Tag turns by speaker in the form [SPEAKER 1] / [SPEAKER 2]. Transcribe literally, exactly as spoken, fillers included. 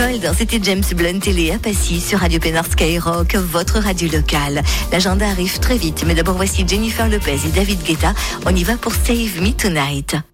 [SPEAKER 1] Cold, c'était James Blunt et Léa Passy sur Radio Pénard Skyrock, votre radio locale. L'agenda arrive très vite, mais d'abord voici Jennifer Lopez et David Guetta. On y va pour Save Me Tonight.